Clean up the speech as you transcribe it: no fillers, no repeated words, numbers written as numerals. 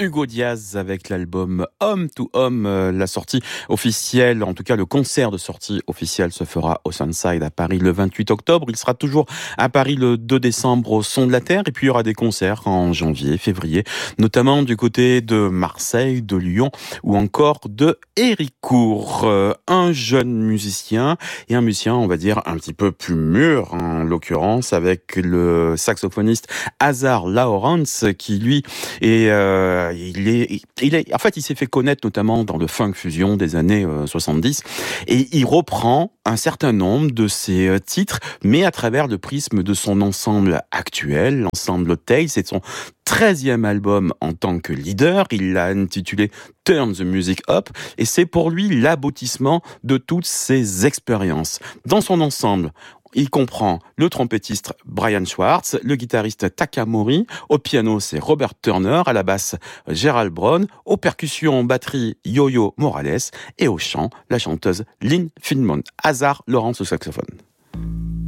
Hugo Diaz avec l'album Homme to Homme. La sortie officielle, en tout cas le concert de sortie officielle se fera au Sunside à Paris le 28 octobre. Il sera toujours à Paris le 2 décembre au Son de la Terre. Et puis il y aura des concerts en janvier, février, notamment du côté de Marseille, de Lyon ou encore de Héricourt. Un jeune musicien et un musicien, on va dire, un petit peu plus mûr, en l'occurrence, avec le saxophoniste Hazard Lawrence, qui lui est, en fait, il s'est fait connaître notamment dans le funk fusion des années 70, et il reprend un certain nombre de ses titres, mais à travers le prisme de son ensemble actuel, l'ensemble Tales. C'est son 13e album en tant que leader. Il l'a intitulé Turn the Music Up, et c'est pour lui l'aboutissement de toutes ses expériences. Dans son ensemble, il comprend le trompettiste Brian Schwartz, le guitariste Takamori, au piano c'est Robert Turner, à la basse Gerald Brown, aux percussions batterie Yo-Yo Morales et au chant la chanteuse Lynn Finmon. Hazard Lawrence au saxophone.